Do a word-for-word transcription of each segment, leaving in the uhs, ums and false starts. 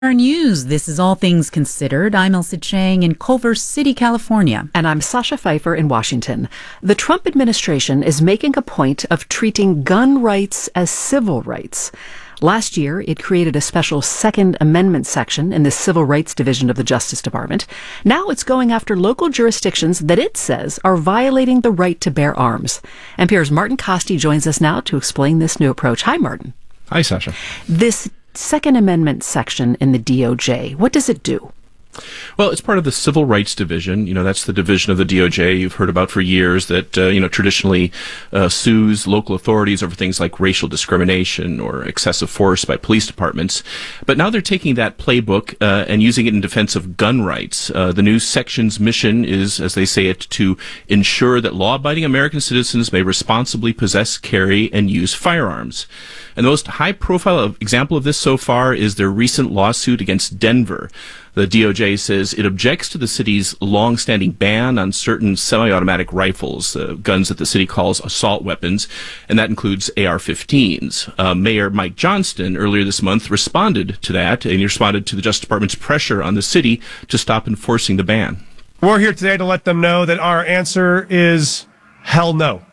Our news. This is All Things Considered. I'm Elsa Chang in Culver City, California. And I'm Sasha Pfeiffer in Washington. The Trump administration is making a point of treating gun rights as civil rights. Last year, it created a special Second Amendment section in the Civil Rights Division of the Justice Department. Now it's going after local jurisdictions that it says are violating the right to bear arms. N P R's Martin Kaste joins us now to explain this new approach. Hi, Martin. Hi, Sasha. This Second Amendment section in the D O J, what does it do? Well, it's part of the Civil Rights Division. You know, that's the division of the D O J you've heard about for years that, uh, you know, traditionally uh, sues local authorities over things like racial discrimination or excessive force by police departments. But now they're taking that playbook uh, and using it in defense of gun rights. Uh, the new section's mission is, as they say it, to ensure that law-abiding American citizens may responsibly possess, carry, and use firearms. And the most high-profile example of this so far is their recent lawsuit against Denver. The D O J says it objects to the city's long-standing ban on certain semi-automatic rifles, uh, guns that the city calls assault weapons, and that includes A R fifteens. Uh, Mayor Mike Johnston earlier this month responded to that, and he responded to the Justice Department's pressure on the city to stop enforcing the ban. We're here today to let them know that our answer is hell no.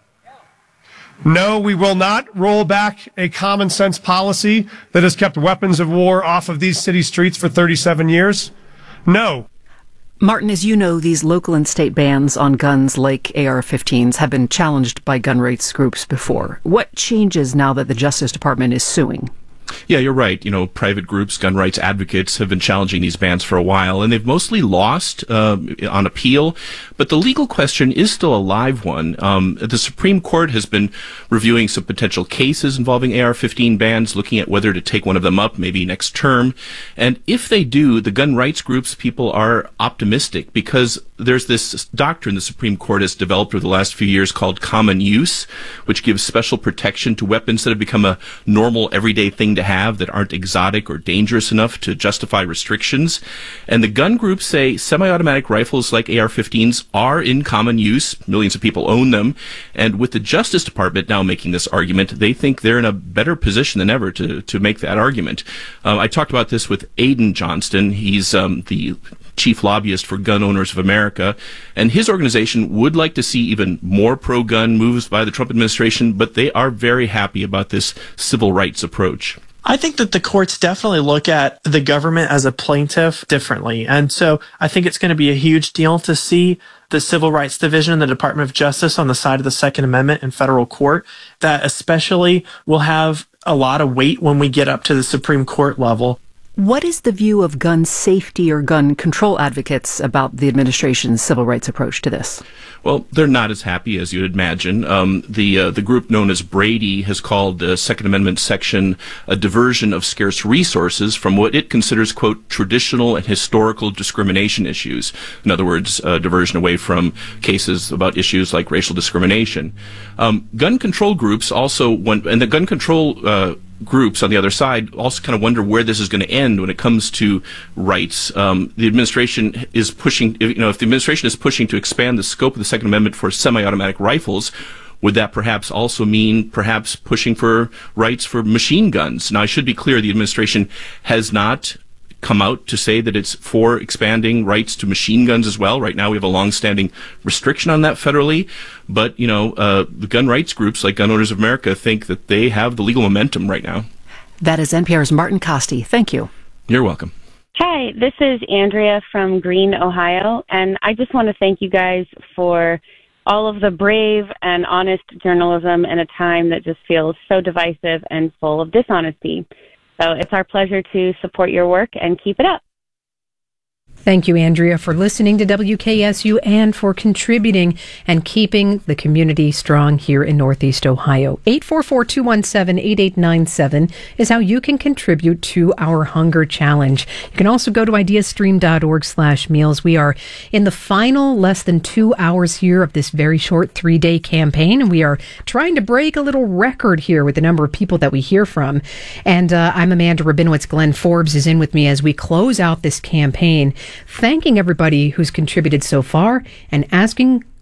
No, we will not roll back a common sense policy that has kept weapons of war off of these city streets for thirty-seven years. No. Martin, as you know, these local and state bans on guns like A R fifteens have been challenged by gun rights groups before. What changes now that the Justice Department is suing? Yeah, you're right. You know, private groups, gun rights advocates have been challenging these bans for a while, and they've mostly lost uh, on appeal. But the legal question is still a live one. Um, the Supreme Court has been reviewing some potential cases involving A R fifteen bans, looking at whether to take one of them up maybe next term. And if they do, the gun rights groups people are optimistic because there's this doctrine the Supreme Court has developed over the last few years called common use, which gives special protection to weapons that have become a normal, everyday thing to have that aren't exotic or dangerous enough to justify restrictions. And the gun groups say semi-automatic rifles like A R fifteens are in common use. Millions of people own them. And with the Justice Department now making this argument, they think they're in a better position than ever to, to make that argument. Um, I talked about this with Aiden Johnston. He's um, the chief lobbyist for Gun Owners of America, and his organization would like to see even more pro-gun moves by the Trump administration, but they are very happy about this civil rights approach. I think that the courts definitely look at the government as a plaintiff differently. And so I think it's going to be a huge deal to see the Civil Rights Division and the Department of Justice on the side of the Second Amendment in federal court. That especially will have a lot of weight when we get up to the Supreme Court level. What is the view of gun safety or gun control advocates about the administration's civil rights approach to this? Well, they're not as happy as you'd imagine. Um, the uh, the group known as Brady has called the Second Amendment section a diversion of scarce resources from what it considers, quote, traditional and historical discrimination issues. In other words, uh, diversion away from cases about issues like racial discrimination. Um, gun control groups also want, and the gun control uh, groups on the other side also kind of wonder where this is going to end when it comes to rights. Um, the administration is pushing, you know, if the administration is pushing to expand the scope of the Second Amendment for semi-automatic rifles, would that perhaps also mean perhaps pushing for rights for machine guns? Now, I should be clear, the administration has not come out to say that it's for expanding rights to machine guns as well. Right now we have a long-standing restriction on that federally, but, you know, uh, the gun rights groups like Gun Owners of America think that they have the legal momentum right now. That is N P R's Martin Kaste. Thank you. You're welcome. Hi, this is Andrea from Greene, Ohio, and I just want to thank you guys for all of the brave and honest journalism in a time that just feels so divisive and full of dishonesty. So it's our pleasure to support your work and keep it up. Thank you, Andrea, for listening to W K S U and for contributing and keeping the community strong here in Northeast Ohio. eight four four, two one seven, eight eight nine seven is how you can contribute to our hunger challenge. You can also go to ideastream.org slash meals. We are in the final less than two hours here of this very short three-day campaign, and we are trying to break a little record here with the number of people that we hear from. And uh, I'm Amanda Rabinowitz. Glenn Forbes is in with me as we close out this campaign, thanking everybody who's contributed so far and asking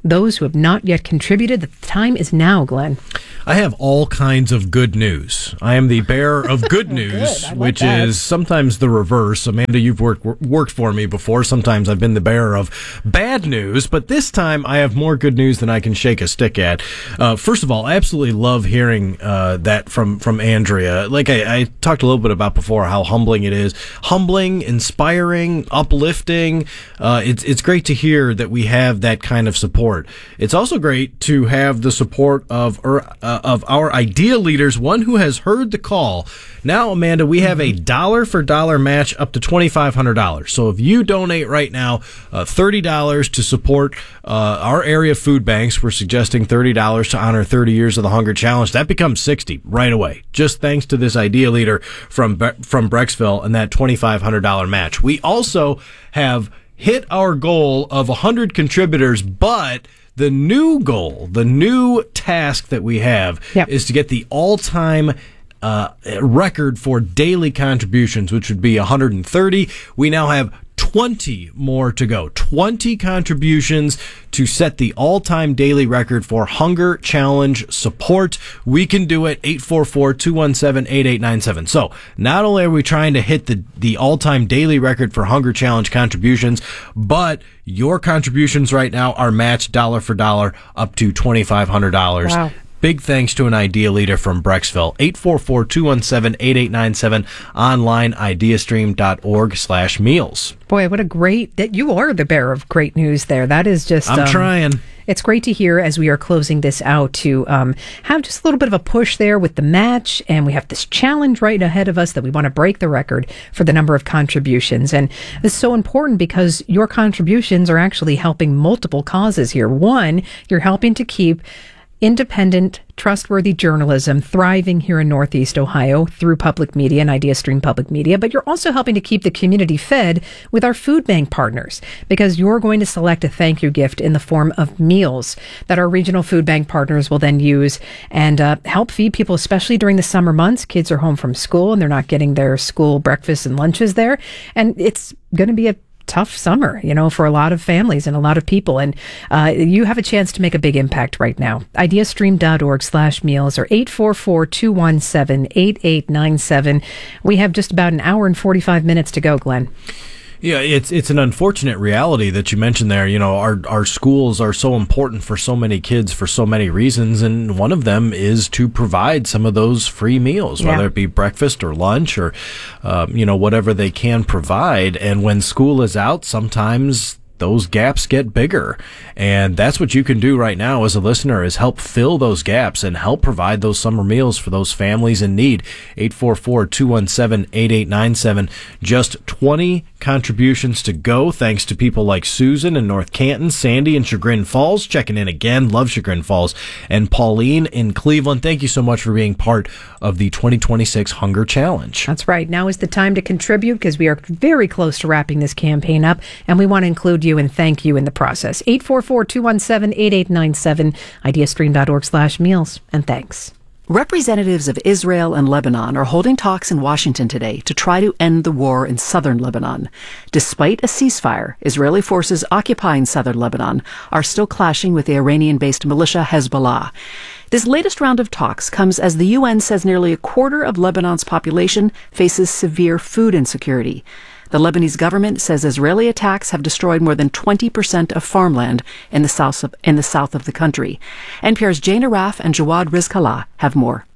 those who have not yet contributed. The time is now, Glenn. I have all kinds of good news. I am the bearer of good news, good. which that. is sometimes the reverse. Amanda, you've worked worked for me before. Sometimes I've been the bearer of bad news, but this time I have more good news than I can shake a stick at. Uh, first of all, I absolutely love hearing uh, that from, from Andrea. Like I, I talked a little bit about before, how humbling it is. Humbling, inspiring, uplifting. Uh, it's, it's great to hear that we have that kind of support. It's also great to have the support of uh, of our idea leaders, one who has heard the call. Now, Amanda, we have a dollar for dollar match up to twenty-five hundred dollars. So if you donate right now uh, thirty dollars to support uh, our area food banks, we're suggesting thirty dollars to honor thirty years of the Hunger Challenge. That becomes sixty right away, just thanks to this idea leader from from Brecksville and that twenty-five hundred dollars match. We also have hit our goal of one hundred contributors, but the new goal, the new task that we have yep. is to get the all-time uh, record for daily contributions, which would be one hundred thirty. We now have twenty more to go. twenty contributions to set the all-time daily record for Hunger Challenge support. We can do it. eight four four, two one seven, eight eight nine seven. So not only are we trying to hit the, the all-time daily record for Hunger Challenge contributions, but your contributions right now are matched dollar for dollar up to twenty-five hundred dollars. Wow. Big thanks to an idea leader from Brecksville. eight four four, two one seven, eight eight nine seven. Online, ideastream.org slash meals. Boy, what a great, that you are the bearer of great news there. That is just... I'm um, trying. It's great to hear as we are closing this out to um, have just a little bit of a push there with the match. And we have this challenge right ahead of us that we want to break the record for the number of contributions. And it's so important because your contributions are actually helping multiple causes here. One, you're helping to keep independent, trustworthy journalism thriving here in Northeast Ohio through public media and IdeaStream Public Media, but you're also helping to keep the community fed with our food bank partners because you're going to select a thank you gift in the form of meals that our regional food bank partners will then use and uh, help feed people, especially during the summer months. Kids are home from school and they're not getting their school breakfasts and lunches there. And it's going to be a tough summer, you know, for a lot of families and a lot of people. And uh, you have a chance to make a big impact right now. Ideastream.org slash meals or eight four four, two one seven, eight eight nine seven. We have just about an hour and forty-five minutes to go, Glenn. Yeah, it's it's an unfortunate reality that you mentioned there. You know, our our schools are so important for so many kids for so many reasons, and one of them is to provide some of those free meals, yeah. whether it be breakfast or lunch or, um, you know, whatever they can provide. And when school is out, sometimes those gaps get bigger. And that's what you can do right now as a listener is help fill those gaps and help provide those summer meals for those families in need. eight four four, two one seven, eight eight nine seven. Just twenty contributions to go, thanks to people like Susan in North Canton, Sandy in Chagrin Falls, checking in again, love Chagrin Falls, and Pauline in Cleveland. Thank you so much for being part of the twenty twenty-six Hunger Challenge. That's right. Now is the time to contribute because we are very close to wrapping this campaign up, and we want to include you and thank you in the process. eight four four, two one seven, eight eight nine seven, ideastream.org slash meals, and thanks. Representatives of Israel and Lebanon are holding talks in Washington today to try to end the war in southern Lebanon. Despite a ceasefire, Israeli forces occupying southern Lebanon are still clashing with the Iranian-based militia Hezbollah. This latest round of talks comes as the U N says nearly a quarter of Lebanon's population faces severe food insecurity. The Lebanese government says Israeli attacks have destroyed more than twenty percent of farmland in the south of, in the south of the country. N P R's Jane Araf and Jawad Rizkallah have more.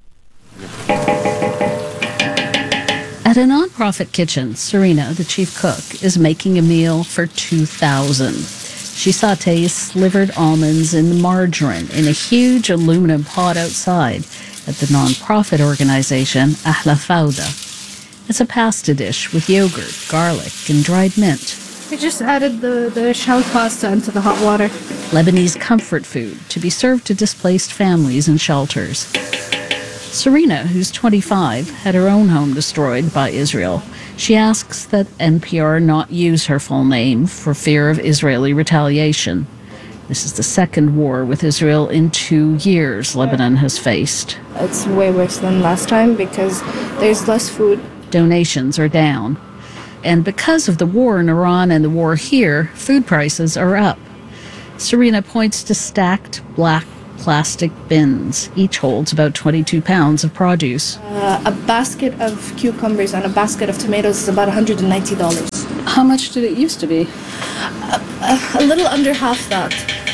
At a nonprofit kitchen, Serena, the chief cook, is making a meal for two thousand. She sautés slivered almonds in margarine in a huge aluminum pot outside at the nonprofit organization Ahla Fawda. It's a pasta dish with yogurt, garlic, and dried mint. We just added the, the shell pasta into the hot water. Lebanese comfort food to be served to displaced families in shelters. Serena, who's twenty-five, had her own home destroyed by Israel. She asks that N P R not use her full name for fear of Israeli retaliation. This is the second war with Israel in two years Lebanon has faced. It's way worse than last time because there's less food. Donations are down. And because of the war in Iran and the war here, food prices are up. Serena points to stacked black plastic bins. Each holds about twenty-two pounds of produce. Uh, a basket of cucumbers and a basket of tomatoes is about one hundred ninety dollars. How much did it used to be? A, a, a little under half that.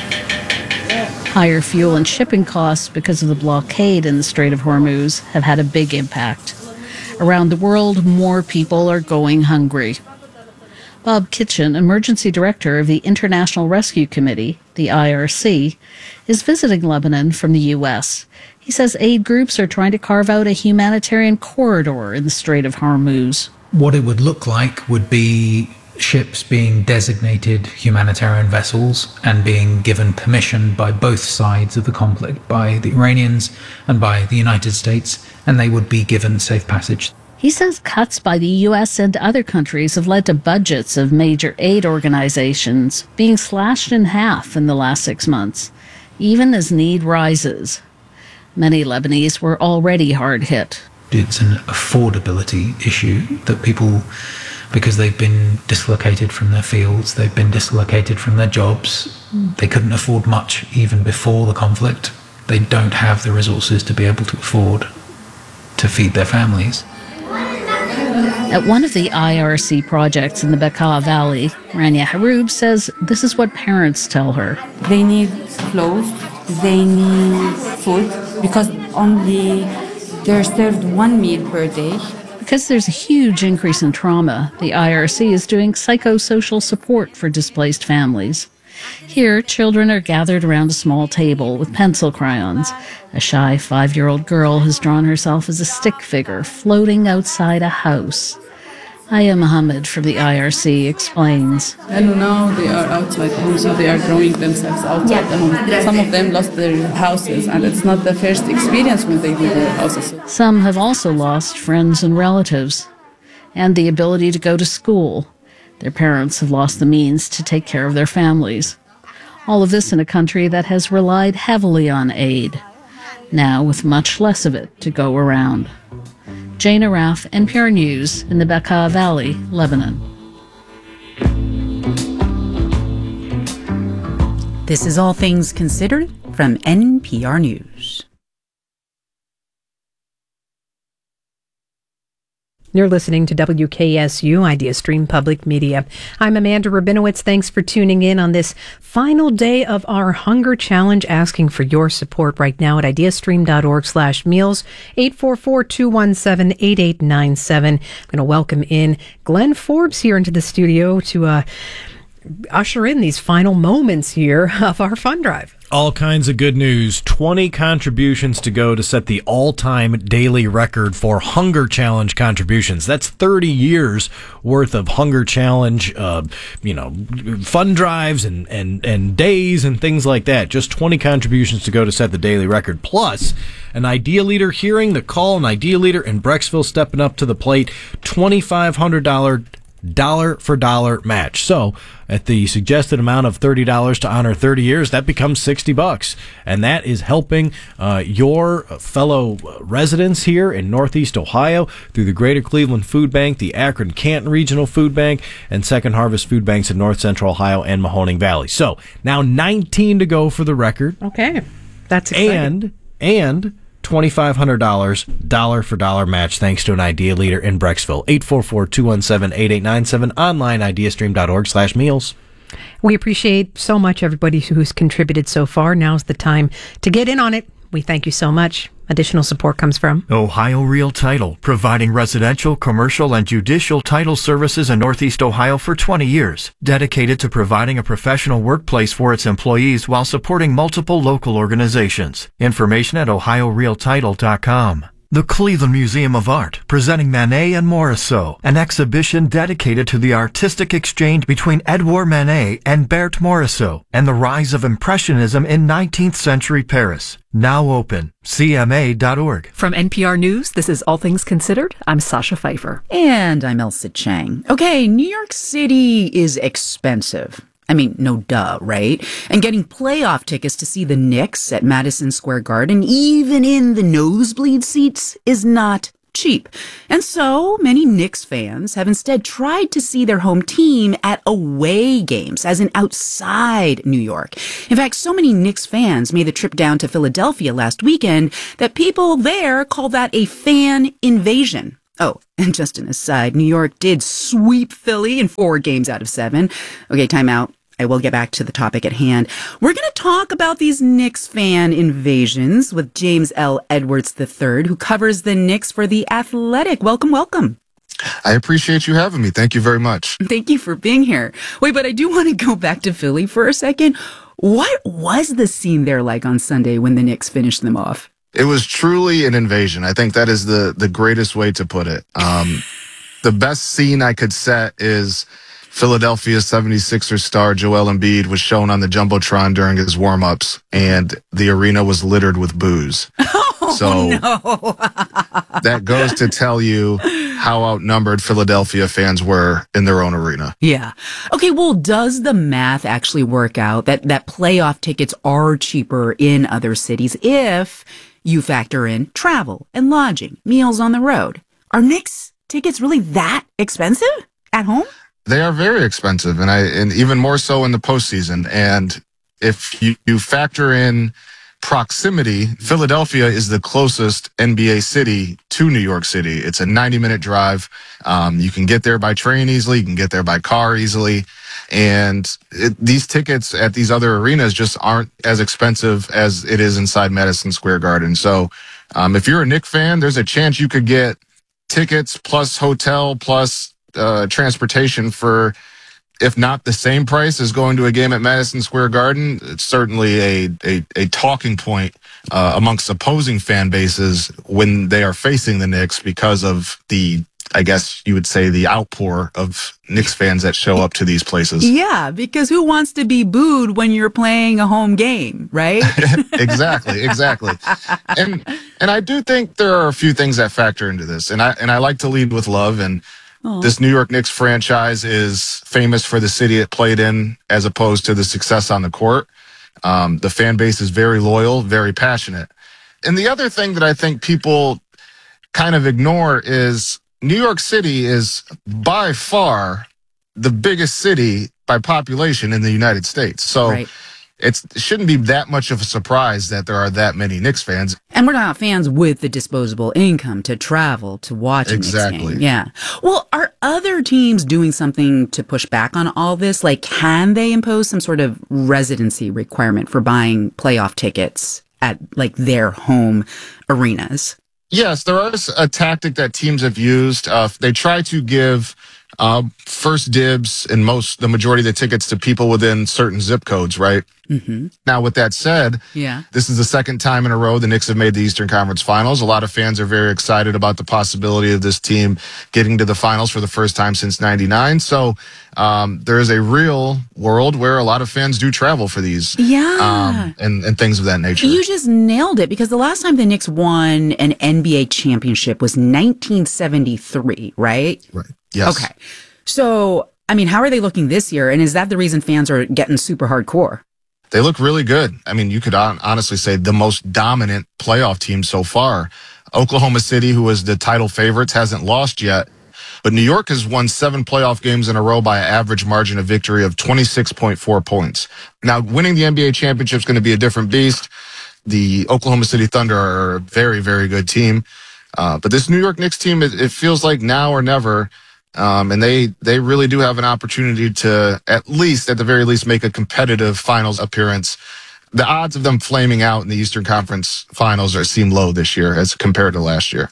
Higher fuel and shipping costs because of the blockade in the Strait of Hormuz have had a big impact. Around the world, more people are going hungry. Bob Kitchen, Emergency Director of the International Rescue Committee, the I R C, is visiting Lebanon from the U S. He says aid groups are trying to carve out a humanitarian corridor in the Strait of Hormuz. What it would look like would be ships being designated humanitarian vessels and being given permission by both sides of the conflict, by the Iranians and by the United States, and they would be given safe passage. He says cuts by the U S and other countries have led to budgets of major aid organizations being slashed in half in the last six months, even as need rises. Many Lebanese were already hard hit. It's an affordability issue that people, because they've been dislocated from their fields, they've been dislocated from their jobs, they couldn't afford much even before the conflict. They don't have the resources to be able to afford to feed their families. At one of the I R C projects in the Bekaa Valley, Rania Haroub says this is what parents tell her. They need clothes, they need food, because only they're served one meal per day. Because there's a huge increase in trauma, the I R C is doing psychosocial support for displaced families. Here, children are gathered around a small table with pencil crayons. A shy five-year-old girl has drawn herself as a stick figure floating outside a house. Aya Mohammed from the I R C explains. And now they are outside home, so they are growing themselves outside the home. Some of them lost their houses, and it's not the first experience when they leave their houses. Some have also lost friends and relatives, and the ability to go to school. Their parents have lost the means to take care of their families. All of this in a country that has relied heavily on aid, now with much less of it to go around. Jane Araf, N P R News in the Bekaa Valley, Lebanon. This is All Things Considered from N P R News. You're listening to W K S U Idea Stream Public Media. I'm Amanda Rabinowitz. Thanks for tuning in on this final day of our Hunger Challenge, asking for your support right now at ideastream.org slash meals, eight four four, two one seven, eight eight nine seven. I'm going to welcome in Glenn Forbes here into the studio to uh, usher in these final moments here of our fund drive. All kinds of good news. twenty contributions to go to set the all-time daily record for Hunger Challenge contributions. That's thirty years worth of Hunger Challenge, uh, you know, fund drives and, and, and days and things like that. Just twenty contributions to go to set the daily record. Plus, an Idea Leader hearing the call, an Idea Leader in Brecksville stepping up to the plate, twenty-five hundred dollars dollar for dollar match. So at the suggested amount of thirty dollars to honor thirty years, that becomes sixty bucks. And that is helping uh, your fellow residents here in Northeast Ohio through the Greater Cleveland Food Bank, the Akron Canton Regional Food Bank, and Second Harvest Food Banks in North Central Ohio and Mahoning Valley. So now nineteen to go for the record. Okay. That's exciting. And, and twenty-five hundred dollars dollar for dollar match thanks to an Idea Leader in Brecksville. eight four four, two one seven, eight eight nine seven, online ideastream.org slash meals. We appreciate so much everybody who's contributed so far. Now's the time to get in on it. We thank you so much. Additional support comes from Ohio Real Title, providing residential, commercial, and judicial title services in Northeast Ohio for twenty years, dedicated to providing a professional workplace for its employees while supporting multiple local organizations. Information at ohio real title dot com. The Cleveland Museum of Art, presenting Manet and Morisot, an exhibition dedicated to the artistic exchange between Edouard Manet and Berthe Morisot, and the rise of Impressionism in nineteenth century Paris. Now open. C M A dot org. From N P R News, this is All Things Considered. I'm Sasha Pfeiffer. And I'm Elsa Chang. Okay, New York City is expensive. I mean, no duh, right? And getting playoff tickets to see the Knicks at Madison Square Garden, even in the nosebleed seats, is not cheap. And so many Knicks fans have instead tried to see their home team at away games, as in outside New York. In fact, so many Knicks fans made the trip down to Philadelphia last weekend that people there call that a fan invasion. Oh, and just an aside, New York did sweep Philly in four games out of seven. Okay, time out. I will get back to the topic at hand. We're going to talk about these Knicks fan invasions with James L. Edwards the third, who covers the Knicks for The Athletic. Welcome, welcome. I appreciate you having me. Thank you very much. Thank you for being here. Wait, but I do want to go back to Philly for a second. What was the scene there like on Sunday when the Knicks finished them off? It was truly an invasion. I think that is the, the greatest way to put it. Um, the best scene I could set is Philadelphia seventy-sixers star Joel Embiid was shown on the Jumbotron during his warm-ups, and the arena was littered with booze. Oh, so no. that goes to tell you how outnumbered Philadelphia fans were in their own arena. Yeah. Okay, well, does the math actually work out that, that playoff tickets are cheaper in other cities if you factor in travel and lodging, meals on the road? Are Knicks tickets really that expensive at home? They are very expensive, and I and even more so in the postseason. And if you, you factor in proximity, Philadelphia is the closest N B A city to New York City. It's a ninety minute drive. Um, you can get there by train easily. You can get there by car easily. And it, these tickets at these other arenas just aren't as expensive as it is inside Madison Square Garden. So um, if you're a Knicks fan, there's a chance you could get tickets plus hotel plus uh, transportation for, if not the same price as going to a game at Madison Square Garden. It's certainly a, a, a talking point uh, amongst opposing fan bases when they are facing the Knicks because of the, I guess you would say, the outpour of Knicks fans that show up to these places. Yeah, because who wants to be booed when you're playing a home game, right? exactly, exactly. And and I do think there are a few things that factor into this. And I and I like to lead with love. And Aww. This New York Knicks franchise is famous for the city it played in as opposed to the success on the court. Um, the fan base is very loyal, very passionate. And the other thing that I think people kind of ignore is New York City is by far the biggest city by population in the United States. So right. it's, it shouldn't be that much of a surprise that there are that many Knicks fans. And we're not fans with the disposable income to travel to watch a exactly. Knicks game. Yeah. Well, are other teams doing something to push back on all this? Like, can they impose some sort of residency requirement for buying playoff tickets at like their home arenas? Yes, there is a tactic that teams have used. Uh, they try to give uh, first dibs in most, the majority of the tickets to people within certain zip codes, right? Mm-hmm. Now, with that said, yeah. this is the second time in a row the Knicks have made the Eastern Conference Finals. A lot of fans are very excited about the possibility of this team getting to the finals for the first time since ninety-nine. So um, there is a real world where a lot of fans do travel for these yeah. um, and, and things of that nature. You just nailed it, because the last time the Knicks won an N B A championship was nineteen seventy-three, right? Right. Yes. Okay. So, I mean, how are they looking this year? And is that the reason fans are getting super hardcore? They look really good. I mean, you could on, honestly say the most dominant playoff team so far. Oklahoma City, who was the title favorites, hasn't lost yet. But New York has won seven playoff games in a row by an average margin of victory of twenty-six point four points. Now, winning the N B A championship is going to be a different beast. The Oklahoma City Thunder are a very, very good team. Uh, but this New York Knicks team, it, it feels like now or never. Um, and they, they really do have an opportunity to, at least, at the very least, make a competitive finals appearance. The odds of them flaming out in the Eastern Conference Finals are seem low this year as compared to last year.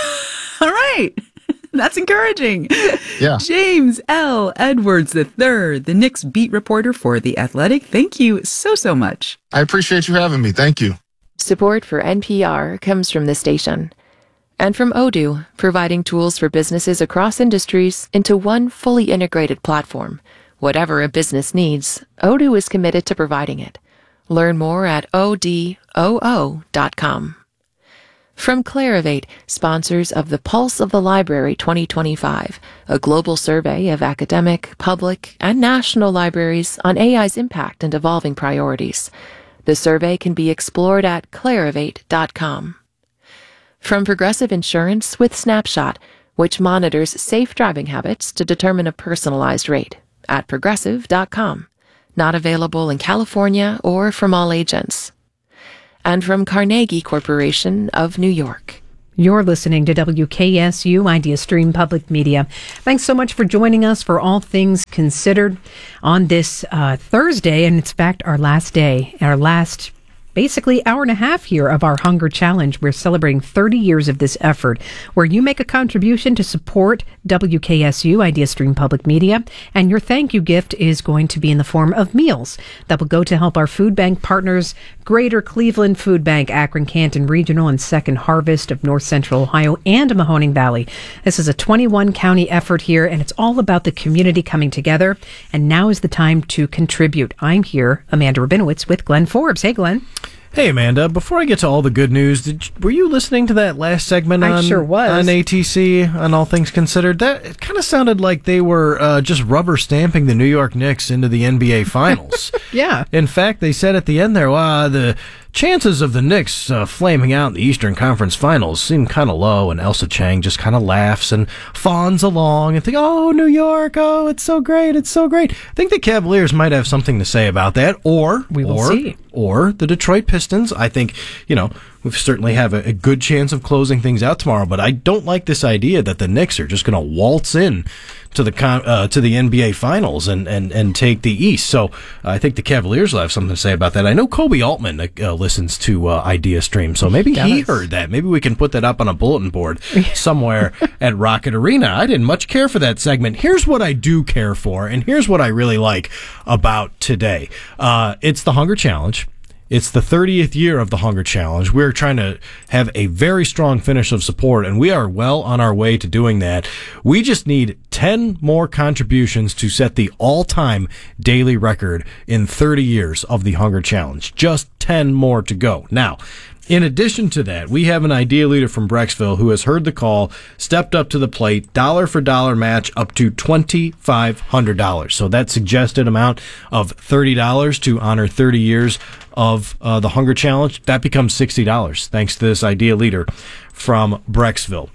All right. That's encouraging. Yeah. James L. Edwards the third, the Knicks beat reporter for The Athletic. Thank you so, so much. I appreciate you having me. Thank you. Support for N P R comes from the station. And from Odoo, providing tools for businesses across industries into one fully integrated platform. Whatever a business needs, Odoo is committed to providing it. Learn more at O D O O dot com. From Clarivate, sponsors of the Pulse of the Library twenty twenty-five, a global survey of academic, public, and national libraries on A I's impact and evolving priorities. The survey can be explored at clarivate dot com. From Progressive Insurance with Snapshot, which monitors safe driving habits to determine a personalized rate at progressive dot com. Not available in California or from all agents. And from Carnegie Corporation of New York. You're listening to W K S U Idea Stream Public Media. Thanks so much for joining us for All Things Considered on this uh, Thursday, and it's in fact our last day, our last basically hour and a half here of our Hunger Challenge. We're celebrating thirty years of this effort, where you make a contribution to support W K S U Idea Stream Public Media, and your thank you gift is going to be in the form of meals that will go to help our food bank partners, Greater Cleveland Food Bank, Akron Canton Regional, and Second Harvest of North Central Ohio and Mahoning Valley. This is a twenty-one county effort here, and it's all about the community coming together, and now is the time to contribute. I'm here, Amanda Rabinowitz, with Glenn Forbes. Hey, Glenn. Hey, Amanda, before I get to all the good news, did, were you listening to that last segment on, I sure was. on A T C, on All Things Considered? That it kind of sounded like they were uh, just rubber stamping the New York Knicks into the N B A Finals. Yeah. In fact, they said at the end there, well, the chances of the Knicks uh, flaming out in the Eastern Conference Finals seem kind of low, and Elsa Chang just kind of laughs and fawns along and think, oh, New York, oh, it's so great, it's so great. I think the Cavaliers might have something to say about that, or we will or, see. Or the Detroit Pistons. I think, you know, we certainly have a, a good chance of closing things out tomorrow, but I don't like this idea that the Knicks are just going to waltz in to the uh, to the N B A Finals and, and, and take the East. So uh, I think the Cavaliers will have something to say about that. I know Kobe Altman uh, listens to uh, Idea Stream, so maybe he heard that. Maybe we can put that up on a bulletin board somewhere at Rocket Arena. I didn't much care for that segment. Here's what I do care for, and here's what I really like about today. Uh, it's the Hunger Challenge. It's the thirtieth year of the Hunger Challenge. We're trying to have a very strong finish of support, and we are well on our way to doing that. We just need ten more contributions to set the all-time daily record in thirty years of the Hunger Challenge. Just ten more to go. Now, in addition to that, we have an idea leader from Brecksville who has heard the call, stepped up to the plate, dollar for dollar match up to twenty-five hundred dollars. So that suggested amount of thirty dollars to honor thirty years of uh, the Hunger Challenge, that becomes sixty dollars, thanks to this idea leader from Brecksville.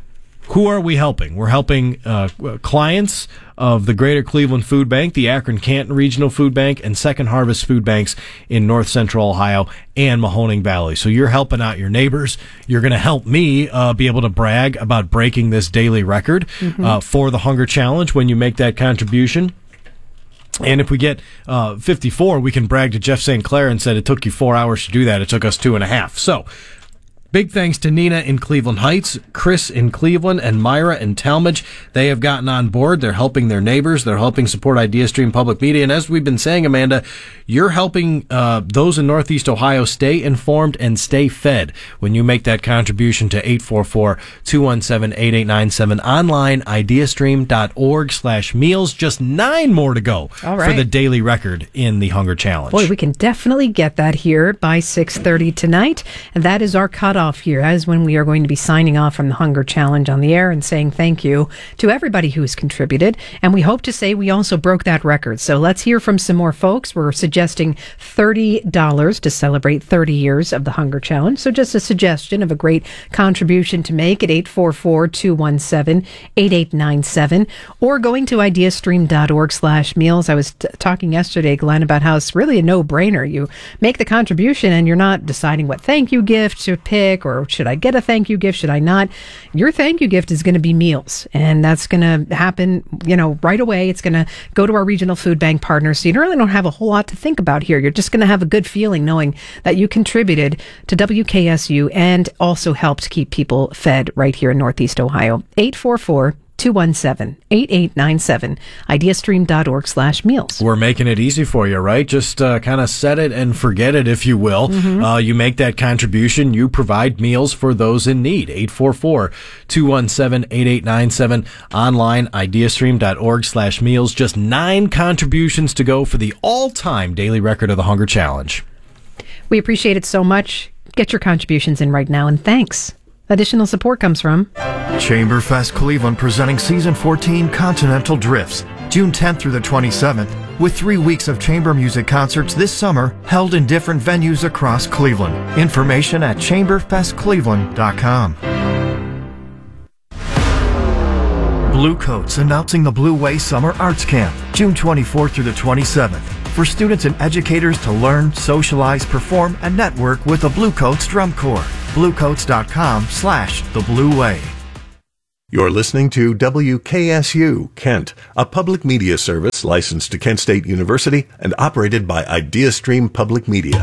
Who are we helping? We're helping uh, clients of the Greater Cleveland Food Bank, the Akron Canton Regional Food Bank, and Second Harvest Food Banks in North Central Ohio and Mahoning Valley. So you're helping out your neighbors. You're going to help me uh, be able to brag about breaking this daily record mm-hmm. uh, for the Hunger Challenge when you make that contribution. And if we get uh, fifty-four, we can brag to Jeff Saint Clair and said it took you four hours to do that. It took us two and a half. So big thanks to Nina in Cleveland Heights, Chris in Cleveland, and Myra in Talmadge. They have gotten on board. They're helping their neighbors. They're helping support Idea Stream Public Media. And as we've been saying, Amanda, you're helping uh, those in Northeast Ohio stay informed and stay fed when you make that contribution to eight four four, two one seven, eight eight nine seven. Online, ideastream.org slash meals. Just nine more to go All right. for the daily record in the Hunger Challenge. Boy, we can definitely get that here by six thirty tonight. And that is our cutoff here. That is when we are going to be signing off from the Hunger Challenge on the air and saying thank you to everybody who has contributed. And we hope to say we also broke that record. So let's hear from some more folks. We're suggesting thirty dollars to celebrate thirty years of the Hunger Challenge. So just a suggestion of a great contribution to make at eight four four, two one seven, eight eight nine seven or going to ideastream.org slash meals. I was t- talking yesterday, Glenn, about how it's really a no-brainer. You make the contribution and you're not deciding what thank you gift to pick, or should I get a thank you gift? Should I not? Your thank you gift is going to be meals, and that's going to happen, you know, right away. It's going to go to our regional food bank partners. So you really don't have a whole lot to think about here. You're just going to have a good feeling knowing that you contributed to W K S U and also helped keep people fed right here in Northeast Ohio. eight four four, two one seven, eight eight nine seven, ideastream.org slash meals. We're making it easy for you, right? Just uh, kind of set it and forget it, if you will. Mm-hmm. Uh, you make that contribution. You provide meals for those in need. eight four four, two one seven, eight eight nine seven. Online, ideastream.org slash meals. Just nine contributions to go for the all-time daily record of the Hunger Challenge. We appreciate it so much. Get your contributions in right now, and thanks. Additional support comes from Chamberfest Cleveland, presenting Season fourteen Continental Drifts, June tenth through the twenty-seventh. with three weeks of chamber music concerts this summer held in different venues across Cleveland. Information at chamber fest cleveland dot com. Blue Coats announcing the Blue Way Summer Arts Camp, June twenty-fourth through the twenty-seventh, for students and educators to learn, socialize, perform, and network with the Blue Coats Drum Corps. bluecoats.com slash the Blue Way. You're listening to W K S U, Kent, a public media service licensed to Kent State University and operated by IdeaStream Public Media.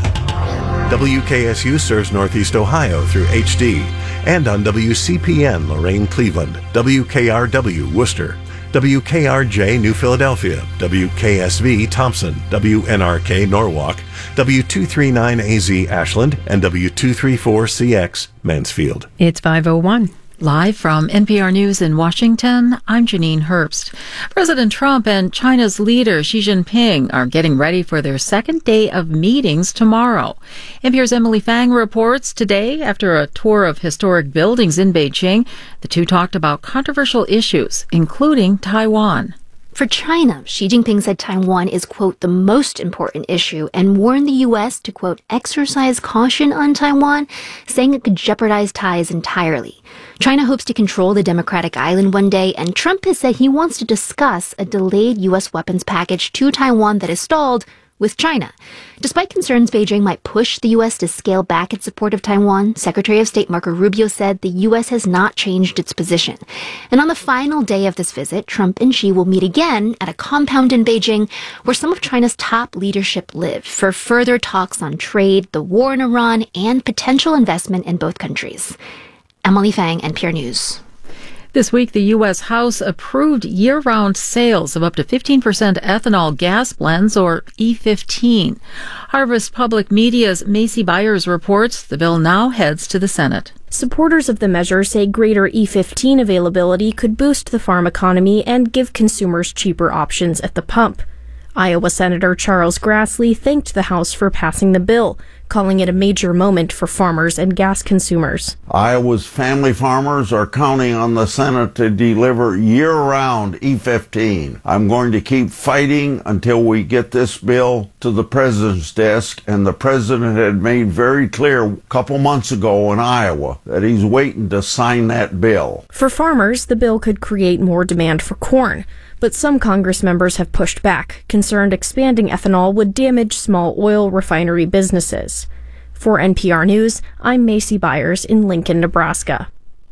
W K S U serves Northeast Ohio through H D and on W C P N Lorain Cleveland, W K R W Worcester, W K R J New Philadelphia, W K S V Thompson, W N R K Norwalk, W two thirty-nine A Z Ashland, and W two thirty-four C X Mansfield. It's five oh one. Live from N P R News in Washington, I'm Janine Herbst. President Trump and China's leader Xi Jinping are getting ready for their second day of meetings tomorrow. N P R's Emily Fang reports today, after a tour of historic buildings in Beijing, the two talked about controversial issues, including Taiwan. For China, Xi Jinping said Taiwan is, quote, the most important issue and warned the U S to, quote, exercise caution on Taiwan, saying it could jeopardize ties entirely. China hopes to control the democratic island one day, and Trump has said he wants to discuss a delayed U S weapons package to Taiwan that is stalled with China. Despite concerns Beijing might push the U S to scale back its support of Taiwan, Secretary of State Marco Rubio said the U S has not changed its position. And on the final day of this visit, Trump and Xi will meet again at a compound in Beijing where some of China's top leadership live for further talks on trade, the war in Iran, and potential investment in both countries. Emily Fang, N P R News. This week, the U S. House approved year-round sales of up to fifteen percent ethanol gas blends, or E fifteen. Harvest Public Media's Macy Byers reports the bill now heads to the Senate. Supporters of the measure say greater E fifteen availability could boost the farm economy and give consumers cheaper options at the pump. Iowa Senator Charles Grassley thanked the House for passing the bill, calling it a major moment for farmers and gas consumers. Iowa's family farmers are counting on the Senate to deliver year-round E fifteen. I'm going to keep fighting until we get this bill to the president's desk, and the president had made very clear a couple months ago in Iowa that he's waiting to sign that bill. For farmers, the bill could create more demand for corn. But some Congress members have pushed back, concerned expanding ethanol would damage small oil refinery businesses. For N P R News, I'm Macy Byers in Lincoln, Nebraska.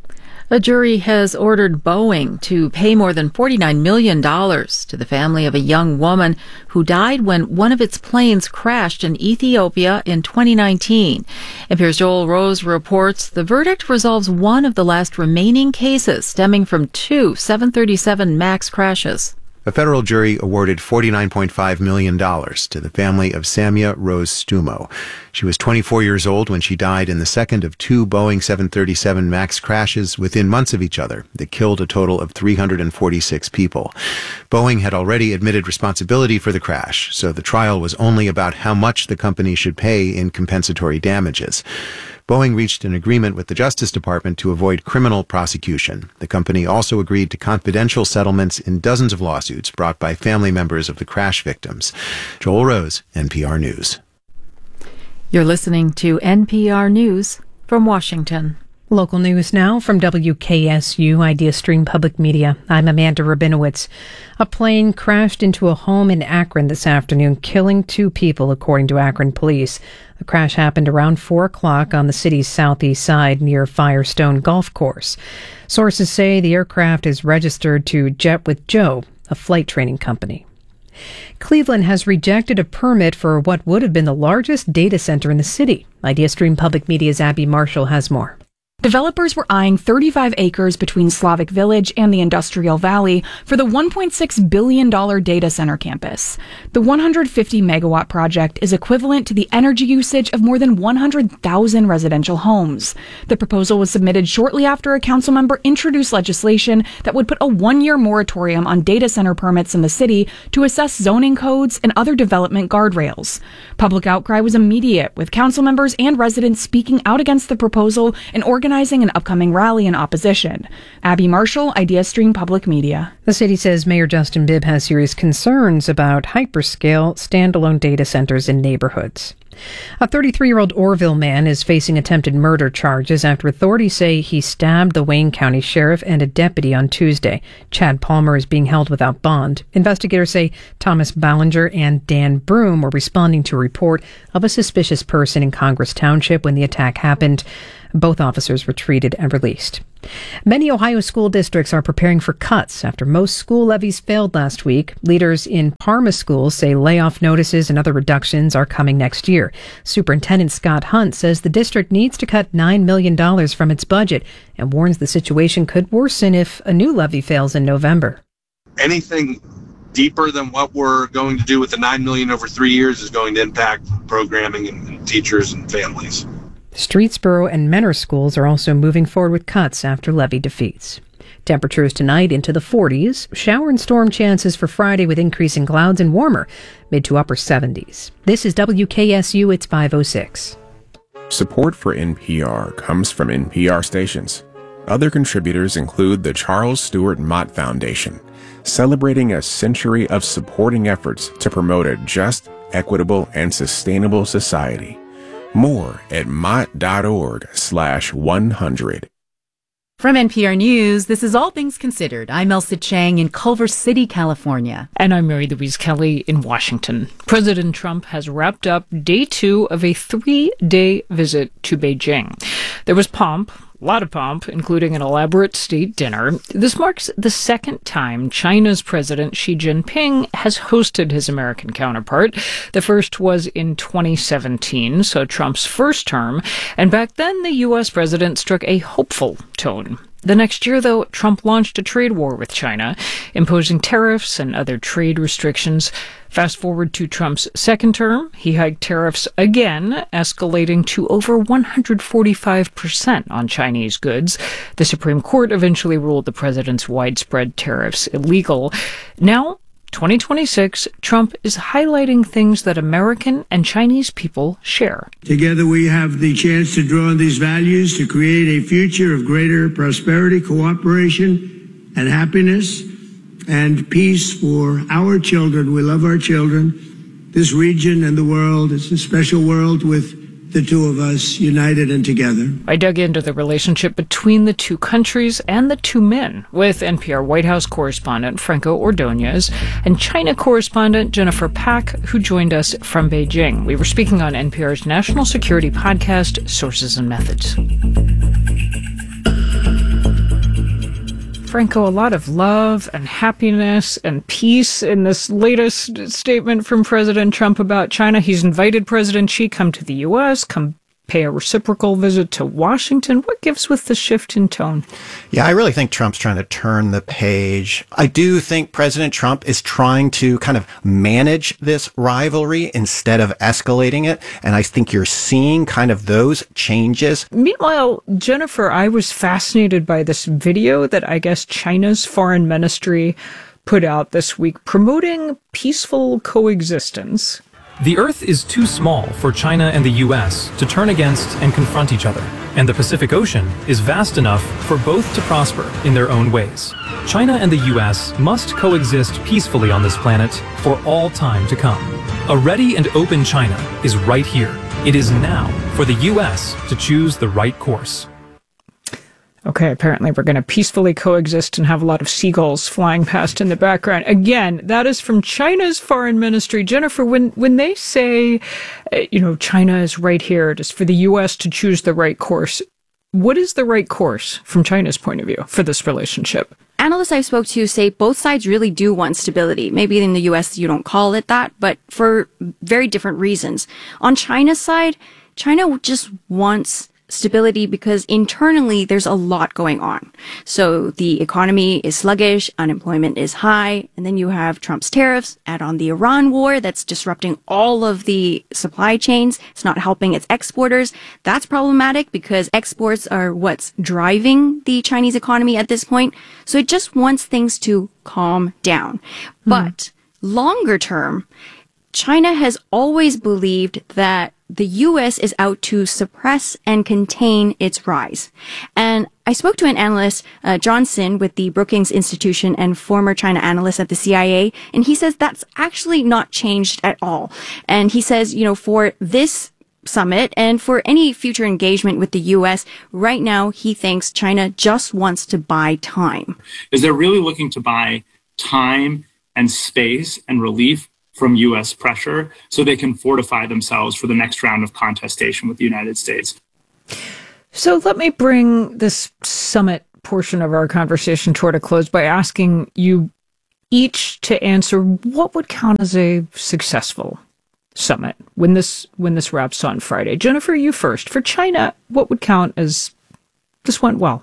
A jury has ordered Boeing to pay more than forty-nine million dollars to the family of a young woman who died when one of its planes crashed in Ethiopia in twenty nineteen. N P R's Joel Rose reports the verdict resolves one of the last remaining cases stemming from two seven thirty-seven MAX crashes. A federal jury awarded forty-nine point five million dollars to the family of Samia Rose Stumo. She was twenty-four years old when she died in the second of two Boeing seven thirty-seven MAX crashes within months of each other that killed a total of three hundred forty-six people. Boeing had already admitted responsibility for the crash, so the trial was only about how much the company should pay in compensatory damages. Boeing reached an agreement with the Justice Department to avoid criminal prosecution. The company also agreed to confidential settlements in dozens of lawsuits brought by family members of the crash victims. Joel Rose, N P R News. You're listening to N P R News from Washington. Local news now from W K S U IdeaStream Public Media. I'm Amanda Rabinowitz. A plane crashed into a home in Akron this afternoon, killing two people, according to Akron police. The crash happened around four o'clock on the city's southeast side near Firestone Golf Course. Sources say the aircraft is registered to Jet with Joe, a flight training company. Cleveland has rejected a permit for what would have been the largest data center in the city. IdeaStream Public Media's Abby Marshall has more. Developers were eyeing thirty-five acres between Slavic Village and the Industrial Valley for the one point six billion dollars data center campus. The one hundred fifty megawatt project is equivalent to the energy usage of more than one hundred thousand residential homes. The proposal was submitted shortly after a council member introduced legislation that would put a one-year moratorium on data center permits in the city to assess zoning codes and other development guardrails. Public outcry was immediate, with council members and residents speaking out against the proposal and organizing organizing an upcoming rally in opposition. Abby Marshall, IdeaStream Public Media. The city says Mayor Justin Bibb has serious concerns about hyperscale standalone data centers in neighborhoods. A thirty-three-year-old Orville man is facing attempted murder charges after authorities say he stabbed the Wayne County sheriff and a deputy on Tuesday. Chad Palmer is being held without bond. Investigators say Thomas Ballinger and Dan Broom were responding to a report of a suspicious person in Congress Township when the attack happened. Both officers were treated and released. Many Ohio school districts are preparing for cuts after most school levies failed last week. Leaders in Parma schools say layoff notices and other reductions are coming next year. Superintendent Scott Hunt says the district needs to cut nine million dollars from its budget and warns the situation could worsen if a new levy fails in November. Anything deeper than what we're going to do with the nine million dollars over three years is going to impact programming and, and teachers and families. Streetsboro and Menor schools are also moving forward with cuts after levy defeats. Temperatures tonight into the forties. Shower and storm chances for Friday with increasing clouds and warmer, mid to upper seventies. This is W K S U, it's five oh six. Support for N P R comes from N P R stations. Other contributors include the Charles Stewart Mott Foundation, celebrating a century of supporting efforts to promote a just, equitable, and sustainable society. More at mott.org slash 100. From N P R News, this is All Things Considered. I'm Elsa Chang in Culver City, California. And I'm Mary Louise Kelly in Washington. President Trump has wrapped up day two of a three-day visit to Beijing. There was pomp, a lot of pomp, including an elaborate state dinner. This marks the second time China's President Xi Jinping has hosted his American counterpart. The first was in twenty seventeen, so Trump's first term, and back then the U S president struck a hopeful tone. The next year, though, Trump launched a trade war with China, imposing tariffs and other trade restrictions. Fast forward to Trump's second term, he hiked tariffs again, escalating to over one hundred forty-five percent on Chinese goods. The Supreme Court eventually ruled the president's widespread tariffs illegal. Now, twenty twenty-six, Trump is highlighting things that American and Chinese people share. Together we have the chance to draw on these values to create a future of greater prosperity, cooperation, and happiness, and peace for our children. We love our children, this region and the world. It's a special world with the two of us united and together. I dug into the relationship between the two countries and the two men with N P R White House correspondent Franco Ordonez and China correspondent Jennifer Pak, who joined us from Beijing. We were speaking on N P R's national security podcast, Sources and Methods. Franco, a lot of love and happiness and peace in this latest statement from President Trump about China. He's invited President Xi come to the U S, come pay a reciprocal visit to Washington. What gives with the shift in tone? Yeah, I really think Trump's trying to turn the page. I do think President Trump is trying to kind of manage this rivalry instead of escalating it. And I think you're seeing kind of those changes. Meanwhile, Jennifer, I was fascinated by this video that I guess China's foreign ministry put out this week promoting peaceful coexistence. The Earth is too small for China and the U S to turn against and confront each other, and the Pacific Ocean is vast enough for both to prosper in their own ways. China and the U S must coexist peacefully on this planet for all time to come. A ready and open China is right here. It is now for the U S to choose the right course. Okay, apparently we're going to peacefully coexist and have a lot of seagulls flying past in the background. Again, that is from China's foreign ministry. Jennifer, when, when they say, uh, you know, China is right here, it is for the U S to choose the right course, what is the right course from China's point of view for this relationship? Analysts I spoke to say both sides really do want stability. Maybe in the U S you don't call it that, but for very different reasons. On China's side, China just wants stability because internally there's a lot going on. So the economy is sluggish, unemployment is high, and then you have Trump's tariffs, add on the Iran war that's disrupting all of the supply chains. It's not helping its exporters. That's problematic because exports are what's driving the Chinese economy at this point. So it just wants things to calm down. Mm. But longer term, China has always believed that the U S is out to suppress and contain its rise. And I spoke to an analyst, uh, Johnson, with the Brookings Institution and former China analyst at the C I A, and he says that's actually not changed at all. And he says, you know, for this summit and for any future engagement with the U S, right now he thinks China just wants to buy time. Is they're really looking to buy time and space and relief from U S pressure so they can fortify themselves for the next round of contestation with the United States. So let me bring this summit portion of our conversation toward a close by asking you each to answer what would count as a successful summit when this when this wraps on Friday. Jennifer, you first. For China, what would count as this went well?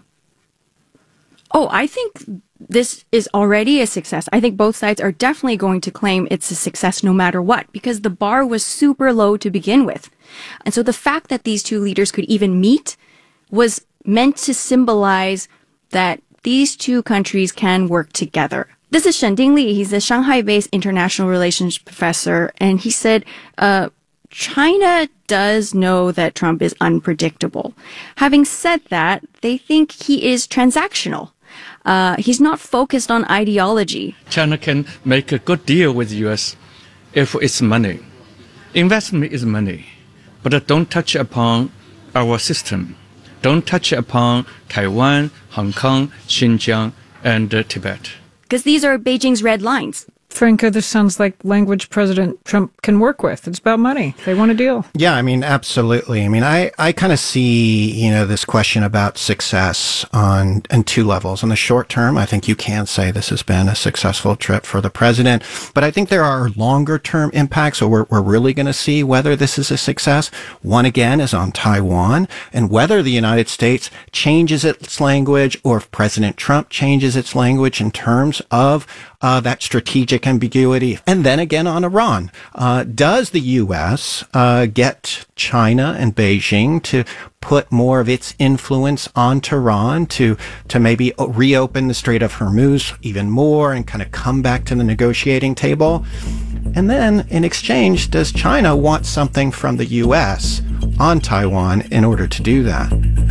Oh, I think this is already a success. I think both sides are definitely going to claim it's a success no matter what, because the bar was super low to begin with. And so the fact that these two leaders could even meet was meant to symbolize that these two countries can work together. This is Shending Li. He's a Shanghai-based international relations professor, and he said, uh, China does know that Trump is unpredictable. Having said that, they think he is transactional. Uh, he's not focused on ideology. China can make a good deal with the U S if it's money. Investment is money, but don't touch upon our system. Don't touch upon Taiwan, Hong Kong, Xinjiang, and uh, Tibet. Because these are Beijing's red lines. Franco, this sounds like language President Trump can work with. It's about money. They want a deal. Yeah, I mean, absolutely. I mean, I, I kind of see, you know, this question about success on, on two levels. In the short term, I think you can say this has been a successful trip for the president. But I think there are longer term impacts, so we're, we're really going to see whether this is a success. One, again, is on Taiwan, and whether the United States changes its language or if President Trump changes its language in terms of Uh, that strategic ambiguity. And then again on Iran. Uh, does the U S uh, get China and Beijing to put more of its influence on Tehran to, to maybe reopen the Strait of Hormuz even more and kind of come back to the negotiating table? And then in exchange, does China want something from the U S on Taiwan in order to do that?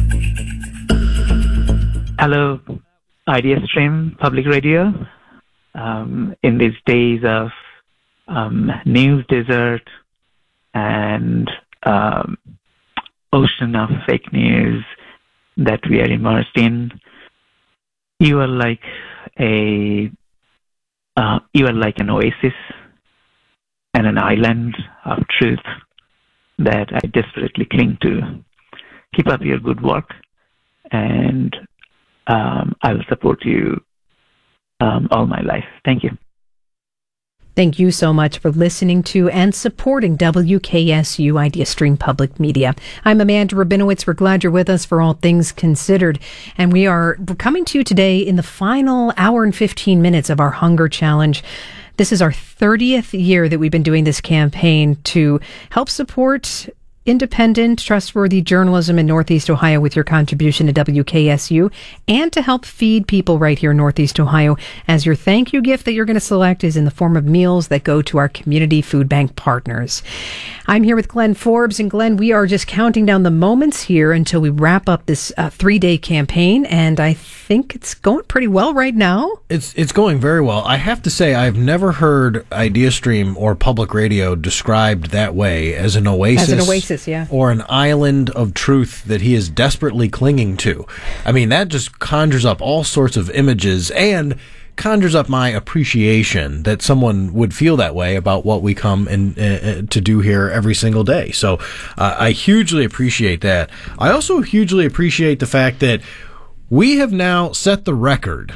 Hello, IdeaStream Public Radio. Um, in these days of um, news desert and um, ocean of fake news that we are immersed in, you are like a uh, you are like an oasis and an island of truth that I desperately cling to. Keep up your good work, and um, I will support you Um, all my life. Thank you. Thank you so much for listening to and supporting W K S U IdeaStream Public Media. I'm Amanda Rabinowitz. We're glad you're with us for All Things Considered. And we are coming to you today in the final hour and fifteen minutes of our Hunger Challenge. This is our thirtieth year that we've been doing this campaign to help support independent, trustworthy journalism in Northeast Ohio with your contribution to W K S U, and to help feed people right here in Northeast Ohio. As your thank you gift that you're going to select is in the form of meals that go to our community food bank partners. I'm here with Glenn Forbes, and Glenn, we are just counting down the moments here until we wrap up this uh, three-day campaign, and I think it's going pretty well right now. It's it's going very well. I have to say, I've never heard IdeaStream or public radio described that way, as an oasis. As an oasis, yeah. Or an island of truth that he is desperately clinging to. I mean, that just conjures up all sorts of images and conjures up my appreciation that someone would feel that way about what we come in uh, to do here every single day. So uh, I hugely appreciate that. I also hugely appreciate the fact that we have now set the record,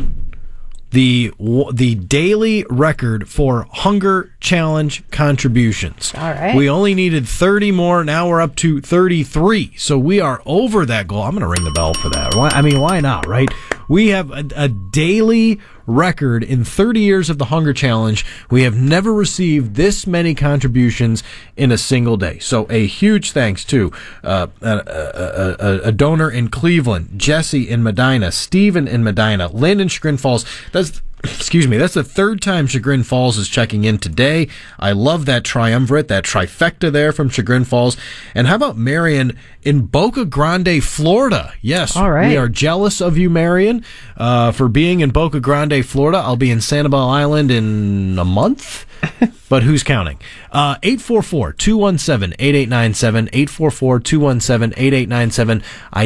the the daily record for Hunger Challenge contributions. All right. We only needed thirty more. Now we're up to thirty-three. So we are over that goal. I'm going to ring the bell for that. Why, I mean, why not, right? We have a, a daily record in thirty years of the Hunger Challenge. We have never received this many contributions in a single day. So a huge thanks to uh, a, a, a, a donor in Cleveland, Jesse in Medina, Stephen in Medina, Lynn in Chagrin Falls. That's Excuse me. That's the third time Chagrin Falls is checking in today. I love that triumvirate, that trifecta there from Chagrin Falls. And how about Marion in Boca Grande, Florida? Yes, All right. We are jealous of you, Marion, uh, for being in Boca Grande, Florida. I'll be in Sanibel Island in a month. But who's counting? Uh, eight four four, two one seven, eight eight nine seven, eight four four, two one seven, eight eight nine seven,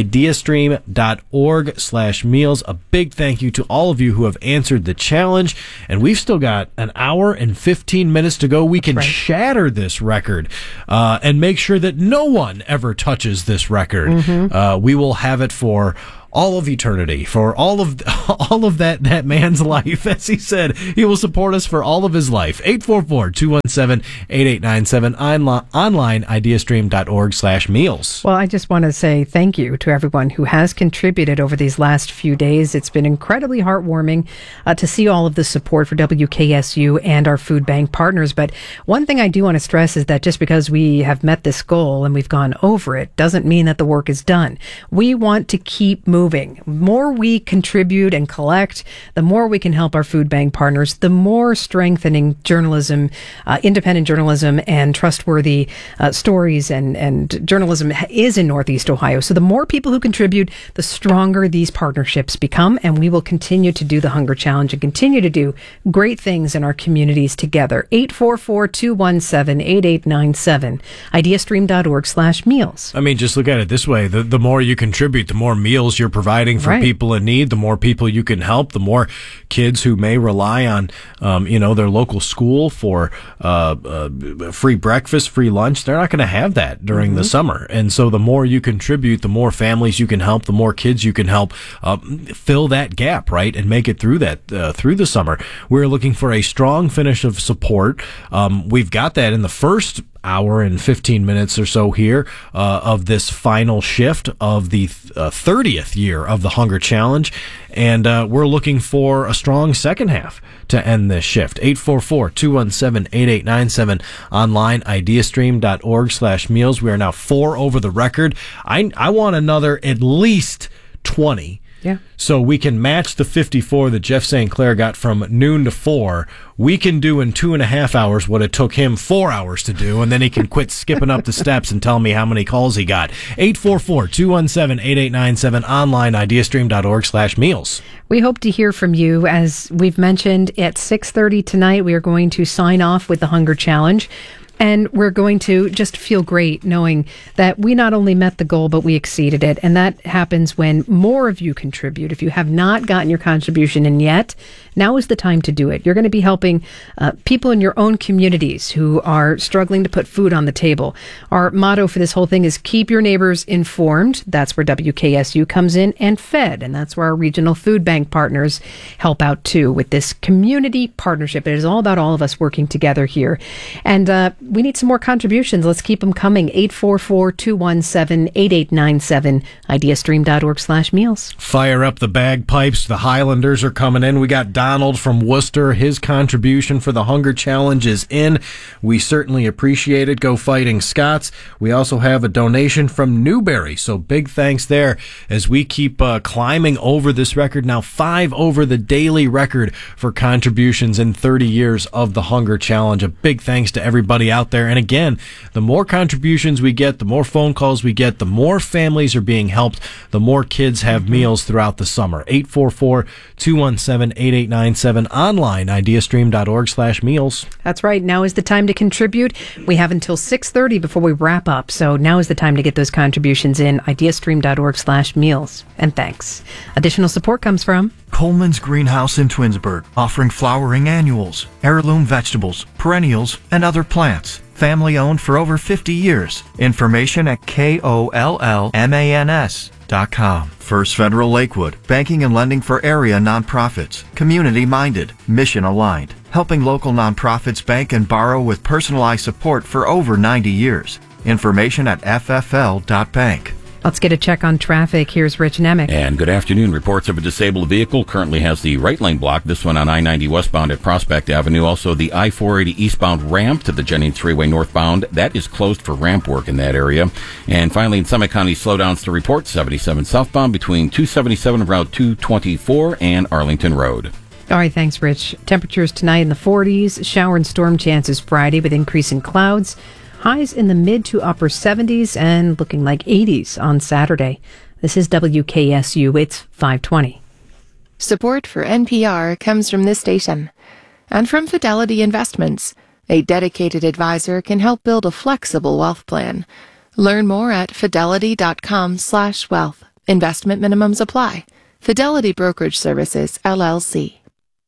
ideastream.org slash meals. A big thank you to all of you who have answered the challenge. And we've still got an hour and fifteen minutes to go. We can right. shatter this record uh, and make sure that no one ever touches this record. Mm-hmm. Uh, we will have it for all of eternity, for all of all of that, that man's life. As he said, he will support us for all of his life. eight four four, two one seven, eight eight nine seven, online, online ideastream.org slash meals. Well, I just want to say thank you to everyone who has contributed over these last few days. It's been incredibly heartwarming uh, to see all of the support for W K S U and our food bank partners. But one thing I do want to stress is that just because we have met this goal and we've gone over it doesn't mean that the work is done. We want to keep moving. Moving. The more we contribute and collect, the more we can help our food bank partners, the more strengthening journalism, uh, independent journalism and trustworthy uh, stories and, and journalism is in Northeast Ohio. So the more people who contribute, the stronger these partnerships become, and we will continue to do the Hunger Challenge and continue to do great things in our communities together. eight four four, two one seven, eight eight nine seven, ideastream.org slash meals. I mean, just look at it this way. The, the more you contribute, the more meals you're providing for right. people in need, the more people you can help, the more kids who may rely on, um, you know, their local school for uh, uh, free breakfast, free lunch. They're not going to have that during mm-hmm. the summer. And so the more you contribute, the more families you can help, the more kids you can help uh, fill that gap, right, and make it through that, uh, through the summer. We're looking for a strong finish of support. Um, we've got that in the first hour and fifteen minutes or so here uh, of this final shift of the uh, thirtieth year of the Hunger Challenge. And uh, we're looking for a strong second half to end this shift. eight four four, two one seven, eight eight nine seven, online, ideastream.org slash meals. We are now four over the record. I, I want another at least twenty. Yeah. So we can match the fifty-four that Jeff Saint Clair got from noon to four. We can do in two and a half hours what it took him four hours to do, and then he can quit skipping up the steps and tell me how many calls he got. eight four four, two one seven, eight eight nine seven, online, ideastream.org slash meals. We hope to hear from you. As we've mentioned, at six thirty tonight, we are going to sign off with the Hunger Challenge. And we're going to just feel great knowing that we not only met the goal, but we exceeded it. And that happens when more of you contribute. If you have not gotten your contribution in yet, now is the time to do it. You're going to be helping uh, people in your own communities who are struggling to put food on the table. Our motto for this whole thing is keep your neighbors informed. That's where W K S U comes in, and fed. And that's where our regional food bank partners help out too with this community partnership. It is all about all of us working together here. And uh, we need some more contributions. Let's keep them coming. eight four four, two one seven, eight eight nine seven, ideastream.org slash meals. Fire up the bagpipes. The Highlanders are coming in. We got Donald from Worcester. His contribution for the Hunger Challenge is in. We certainly appreciate it. Go Fighting Scots. We also have a donation from Newberry. So big thanks there as we keep uh, climbing over this record. Now five over the daily record for contributions in thirty years of the Hunger Challenge. A big thanks to everybody out there. And again, the more contributions we get, the more phone calls we get, the more families are being helped, the more kids have meals throughout the summer. eight four four, two one seven, eight eight nine seven, online, ideastream.org slash meals. That's right. Now is the time to contribute. We have until six thirty before we wrap up. So now is the time to get those contributions in, ideastream.org slash meals. And thanks. Additional support comes from Coleman's Greenhouse in Twinsburg, offering flowering annuals, heirloom vegetables, perennials, and other plants. Family owned for over fifty years. Information at K O L L M A N S dot com. First Federal Lakewood, banking and lending for area nonprofits, community-minded, mission-aligned, helping local nonprofits bank and borrow with personalized support for over ninety years. Information at F F L dot bank. Let's get a check on traffic. Here's Rich Nemec. And good afternoon. Reports of a disabled vehicle currently has the right lane blocked. This one on I ninety westbound at Prospect Avenue. Also, the I four eighty eastbound ramp to the Jennings Freeway northbound. That is closed for ramp work in that area. And finally, in Summit County, slowdowns to report. seventy-seven southbound between two seventy-seven Route two twenty-four and Arlington Road. All right, thanks, Rich. Temperatures tonight in the forties, shower and storm chances Friday with increasing clouds. Highs in the mid to upper seventies and looking like eighties on Saturday. This is W K S U. It's five twenty. Support for N P R comes from this station and from Fidelity Investments. A dedicated advisor can help build a flexible wealth plan. Learn more at fidelity.com slash wealth. Investment minimums apply. Fidelity Brokerage Services, L L C.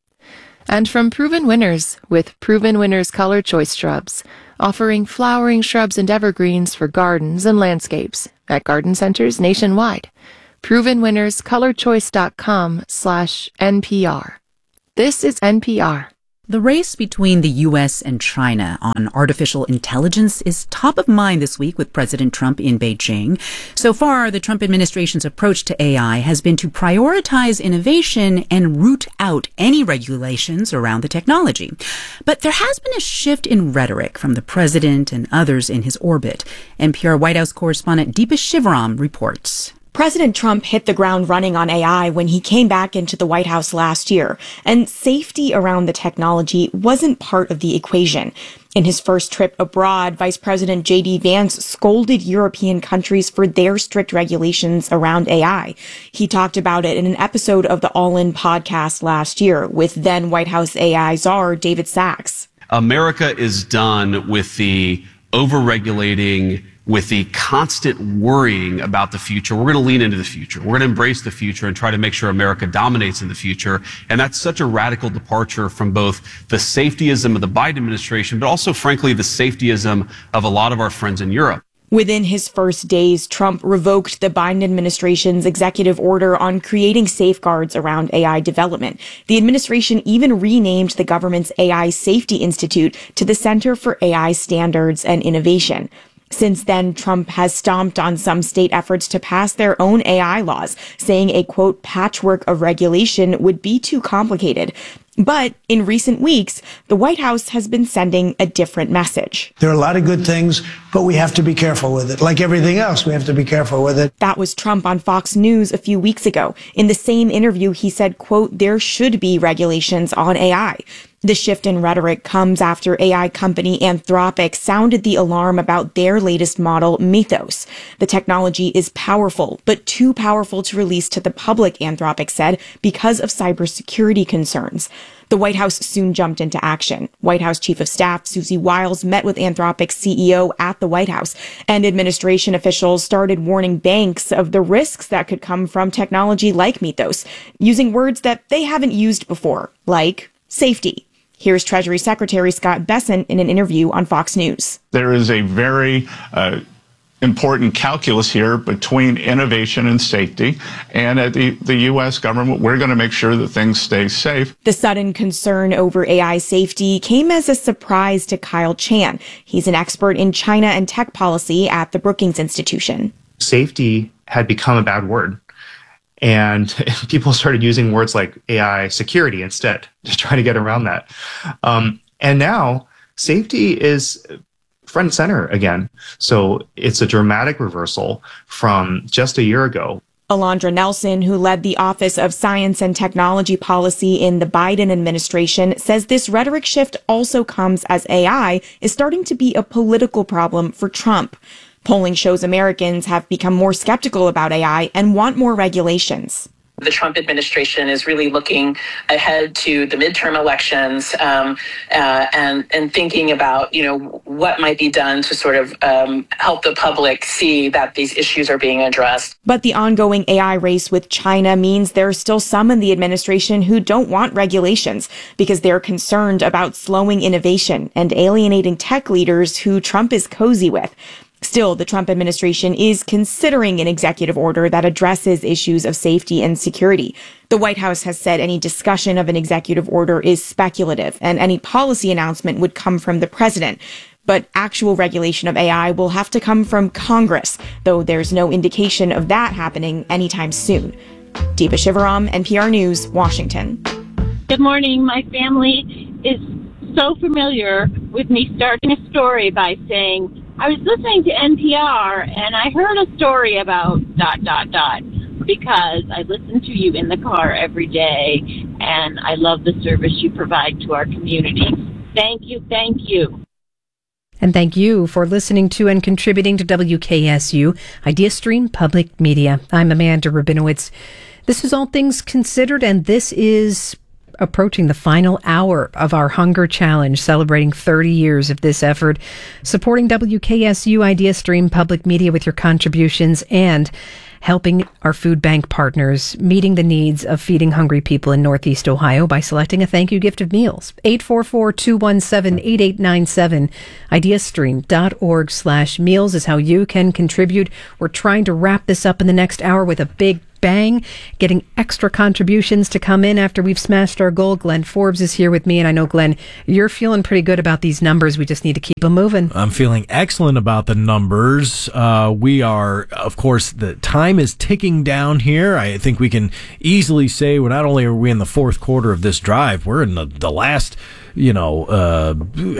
And from Proven Winners with Proven Winners Color Choice Shrubs, offering flowering shrubs and evergreens for gardens and landscapes at garden centers nationwide. proven winners color choice dot com slash N P R. This is N P R. The race between the U S and China on artificial intelligence is top of mind this week with President Trump in Beijing. So far, the Trump administration's approach to A I has been to prioritize innovation and root out any regulations around the technology. But there has been a shift in rhetoric from the president and others in his orbit. N P R White House correspondent Deepa Shivaram reports. President Trump hit the ground running on A I when he came back into the White House last year, and safety around the technology wasn't part of the equation. In his first trip abroad, Vice President J D Vance scolded European countries for their strict regulations around A I. He talked about it in an episode of the All In podcast last year with then White House A I czar David Sacks. America is done with the overregulating, with the constant worrying about the future. We're going to lean into the future. We're going to embrace the future and try to make sure America dominates in the future. And that's such a radical departure from both the safetyism of the Biden administration, but also, frankly, the safetyism of a lot of our friends in Europe. Within his first days, Trump revoked the Biden administration's executive order on creating safeguards around A I development. The administration even renamed the government's A I Safety Institute to the Center for A I Standards and Innovation. Since then, Trump has stomped on some state efforts to pass their own A I laws, saying a, quote, patchwork of regulation would be too complicated. But in recent weeks, the White House has been sending a different message. There are a lot of good things, but we have to be careful with it. Like everything else, we have to be careful with it. That was Trump on Fox News a few weeks ago. In the same interview, he said, quote, there should be regulations on A I. The shift in rhetoric comes after A I company Anthropic sounded the alarm about their latest model, Mythos. The technology is powerful, but too powerful to release to the public, Anthropic said, because of cybersecurity concerns. The White House soon jumped into action. White House Chief of Staff Susie Wiles met with Anthropic's C E O at the White House, and administration officials started warning banks of the risks that could come from technology like Mythos, using words that they haven't used before, like safety. Here's Treasury Secretary Scott Bessent in an interview on Fox News. There is a very uh, important calculus here between innovation and safety. And at the, the U S government, we're going to make sure that things stay safe. The sudden concern over A I safety came as a surprise to Kyle Chan. He's an expert in China and tech policy at the Brookings Institution. Safety had become a bad word. And people started using words like A I security instead to try to get around that. Um, and now safety is front and center again. So it's a dramatic reversal from just a year ago. Alondra Nelson, who led the Office of Science and Technology Policy in the Biden administration, says this rhetoric shift also comes as A I is starting to be a political problem for Trump. Polling shows Americans have become more skeptical about A I and want more regulations. The Trump administration is really looking ahead to the midterm elections um, uh, and and thinking about, you know, what might be done to sort of um, help the public see that these issues are being addressed. But the ongoing A I race with China means there are still some in the administration who don't want regulations because they're concerned about slowing innovation and alienating tech leaders who Trump is cozy with. Still, the Trump administration is considering an executive order that addresses issues of safety and security. The White House has said any discussion of an executive order is speculative, and any policy announcement would come from the president. But actual regulation of A I will have to come from Congress, though there's no indication of that happening anytime soon. Deepa Shivaram, N P R News, Washington. Good morning. My family is so familiar with me starting a story by saying, I was listening to N P R and I heard a story about dot, dot, dot, because I listen to you in the car every day and I love the service you provide to our community. Thank you, thank you. And thank you for listening to and contributing to W K S U IdeaStream Public Media. I'm Amanda Rabinowitz. This is All Things Considered, and this is approaching the final hour of our Hunger Challenge, celebrating thirty years of this effort, supporting W K S U IdeaStream Public Media with your contributions and helping our food bank partners, meeting the needs of feeding hungry people in Northeast Ohio by selecting a thank you gift of meals. eight four four, two one seven, eight eight nine seven. Ideastream.org slash meals is how you can contribute. We're trying to wrap this up in the next hour with a big bang, getting extra contributions to come in after we've smashed our goal. Glenn Forbes is here with me, and I know, Glenn, you're feeling pretty good about these numbers. We just need to keep them moving. I'm feeling excellent about the numbers. Uh, we are, of course, the time is ticking down here. I think we can easily say we're not only are we in the fourth quarter of this drive, we're in the, the last you know, uh,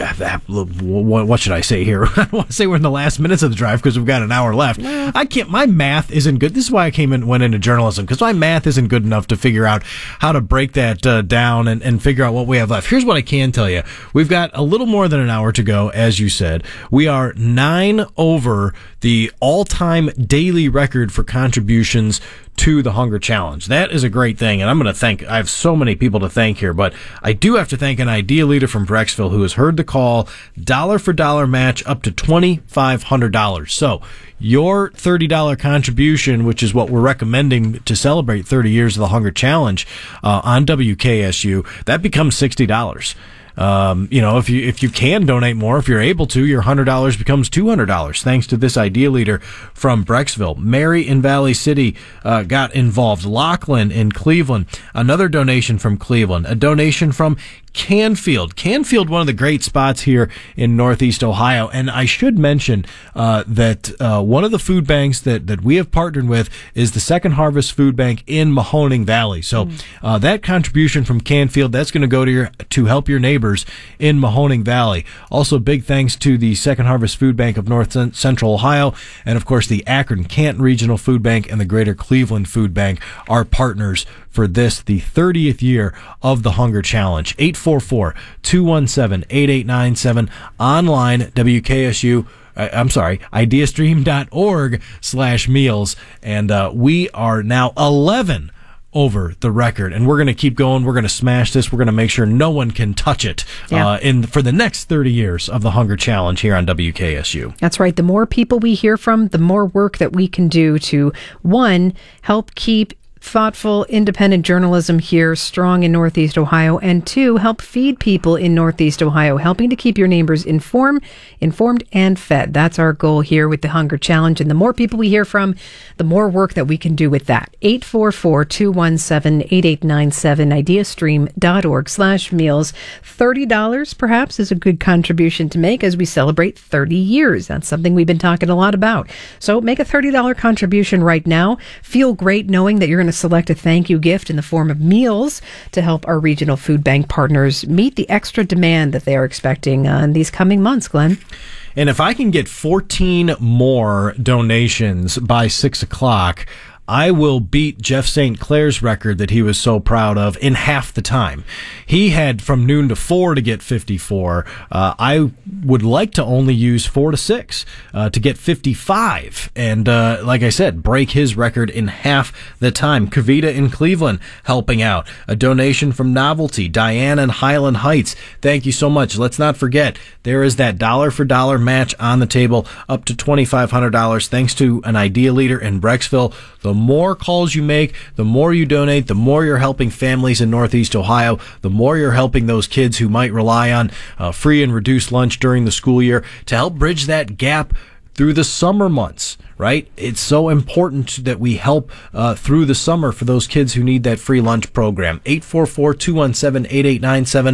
what should I say here? I don't want to say we're in the last minutes of the drive because we've got an hour left. No. I can't, my math isn't good. This is why I came in, went into journalism, because my math isn't good enough to figure out how to break that uh, down and, and figure out what we have left. Here's what I can tell you. We've got a little more than an hour to go, as you said. We are nine over the all-time daily record for contributions to the Hunger Challenge. That is a great thing, and I'm going to thank, I have so many people to thank here, but I do have to thank an idea leader from Brecksville who has heard the call, dollar for dollar match up to twenty-five hundred dollars. So your thirty dollars contribution, which is what we're recommending to celebrate thirty years of the Hunger Challenge uh, on W K S U, that becomes sixty dollars. Um, you know, if you if you can donate more, if you're able to, your one hundred dollars becomes two hundred dollars, thanks to this idea leader from Brecksville. Mary in Valley City uh, got involved. Lachlan in Cleveland, another donation from Cleveland. A donation from Canfield. Canfield, one of the great spots here in Northeast Ohio. And I should mention uh, that uh, one of the food banks that, that we have partnered with is the Second Harvest Food Bank in Mahoning Valley. So uh, that contribution from Canfield, that's going to go to your to help your neighbors in Mahoning Valley. Also, big thanks to the Second Harvest Food Bank of North Central Ohio, and of course the Akron-Canton Regional Food Bank and the Greater Cleveland Food Bank are partners for this, the thirtieth year of the Hunger Challenge. eight four four, two one seven, eight eight nine seven. Online, W K S U, uh, I'm sorry, ideastream.org slash meals. And uh, we are now eleven over the record, and we're going to keep going. We're going to smash this. We're going to make sure no one can touch it yeah. uh, in for the next thirty years of the Hunger Challenge here on W K S U. That's right. The more people we hear from, the more work that we can do to, one, help keep thoughtful, independent journalism here strong in Northeast Ohio, and two, help feed people in Northeast Ohio, helping to keep your neighbors informed, informed and fed. That's our goal here with the Hunger Challenge, and the more people we hear from, the more work that we can do with that. eight four four, two one seven, eight eight nine seven, ideastream.org slash meals. thirty dollars perhaps is a good contribution to make as we celebrate thirty years. That's something we've been talking a lot about. So make a thirty dollars contribution right now. Feel great knowing that you're going to select a thank you gift in the form of meals to help our regional food bank partners meet the extra demand that they are expecting uh, in these coming months, Glenn. And if I can get fourteen more donations by six o'clock, I will beat Jeff Saint Clair's record that he was so proud of in half the time. He had from noon to four to get fifty-four. Uh, I would like to only use four to six uh, to get fifty-five. And uh, like I said, break his record in half the time. Kavita in Cleveland helping out. A donation from Novelty. Diane in Highland Heights. Thank you so much. Let's not forget, there is that dollar for dollar match on the table up to twenty-five hundred dollars thanks to an idea leader in Brecksville. The more calls you make, the more you donate, the more you're helping families in Northeast Ohio, the more you're helping those kids who might rely on uh, free and reduced lunch during the school year to help bridge that gap through the summer months, right? It's so important that we help uh, through the summer for those kids who need that free lunch program. eight four four, two one seven, eight eight nine seven.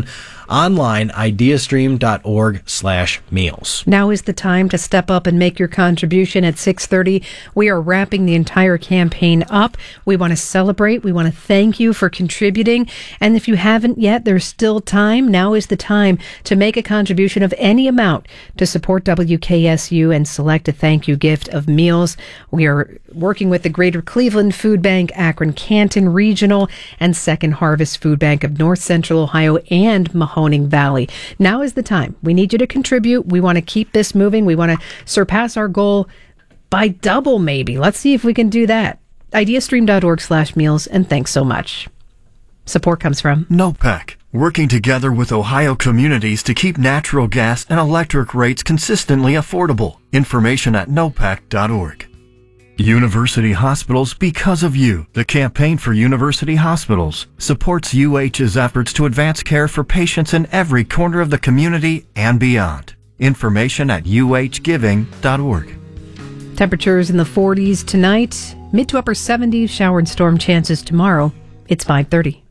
online, ideastream.org slash meals. Now is the time to step up and make your contribution at six thirty. We are wrapping the entire campaign up. We want to celebrate. We want to thank you for contributing. And if you haven't yet, there's still time. Now is the time to make a contribution of any amount to support W K S U and select a thank you gift of meals. We are working with the Greater Cleveland Food Bank, Akron Canton Regional, and Second Harvest Food Bank of North Central Ohio and Mahoning Valley. Now is the time. We need you to contribute. We want to keep this moving. We want to surpass our goal by double, maybe. Let's see if we can do that. ideastream.org slash meals, and thanks so much. Support comes from NOPEC, working together with Ohio communities to keep natural gas and electric rates consistently affordable. Information at nopec dot org. University Hospitals Because of You. The Campaign for University Hospitals supports U H's efforts to advance care for patients in every corner of the community and beyond. Information at u h giving dot org. temperatures in the forties tonight, mid to upper seventies, shower and storm chances tomorrow. It's five thirty.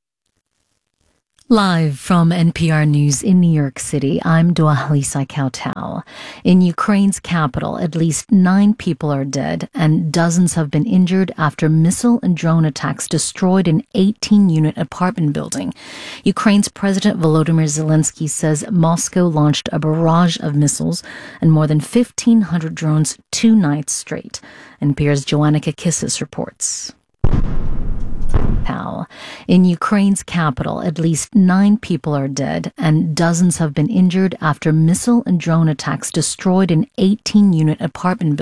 Live from N P R News in New York City, I'm Dwalisa Kautal. In Ukraine's capital, at least nine people are dead and dozens have been injured after missile and drone attacks destroyed an eighteen-unit apartment building. Ukraine's President Volodymyr Zelensky says Moscow launched a barrage of missiles and more than fifteen hundred drones two nights straight. N P R's Joanna Kakissis reports. In Ukraine's capital, at least nine people are dead and dozens have been injured after missile and drone attacks destroyed an eighteen-unit apartment building.